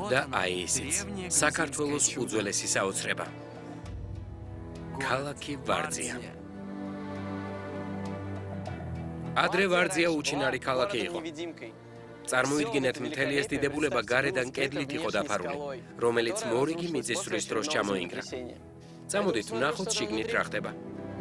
და აი ისიც, საქართველოს უძველესი საოცრება. ქალაქი ვარძია. ადრე ვარძია უჩინარი ქალაქი იყო. წარმოიდგინეთ, მთელი ეს დიდებულება გარედან კედლით იყო დაფარული, რომელიც მორიგი მიწისძვრის დროს ჩამოინგრა. წამოდით, ვნახოთ შიგნით რა ხდება.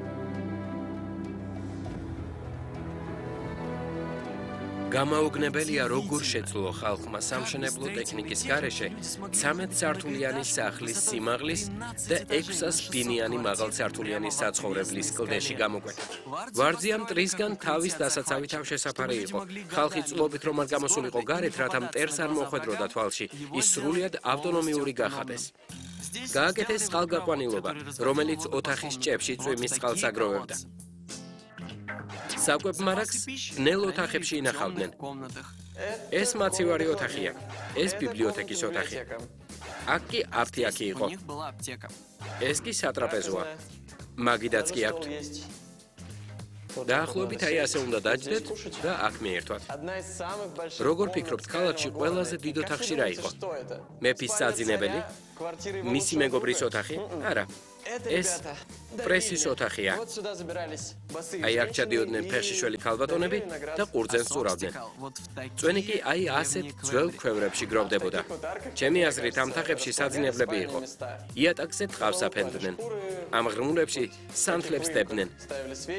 გამაოგნებელია, როგორ შეძლო ხალხმა სამშენებლო ტექნიკის გარეშე 13 სართულიანი სახლის სიმაღლის და 600 ბინიანი მაღალსართულიანი საცხოვრებლის კლდეში გამოკვეთა. ვარძია მტრისგან თავის დასაცავი თავშესაფარი იყო. ხალხი წლობით რომ არ გამოსულიყო გარეთ, რათა მტერს არ მოხვედროდა თვალში, ის სრულიად ავტონომიური გახადეს. გააკეთეს წყალგაყვანილობა, რომელიც ოთახის ჭებში წვიმის წყალს აგროვებდა. საკვებ-მარაგს ბნელ ოთახებში ინახავდნენ. ეს მაცივარი ოთახია, ეს ბიბლიოთეკის ოთახია. აქ კი აფთიაქი იყო. ეს კი სატრაპეზოა. მაგიდაც კი აქვთ. დაახლოებით აი ასე უნდა დაჯდეთ და აქ მიერთვათ. როგორ ფიქრობთ, ქალაქში ყველაზე დიდ ოთახში რა იყო? მეფის საძინებელი? მისი მეგობრის ოთახი? არა. ეს პრესის ოთახია. აი აქ ჩადიოდნენ ფეხშიშველი ქალბატონები და ყურძენს სწურავდნენ. წვენი კი აი ასეთ ძველ ქვევრებში გროვდებოდა. ჩემი აზრით, ამ თაღებში საძინებლები იყო. იატაკზე ტყავს აფენდნენ. ამ ღრმულებში სანთლებს დებდნენ.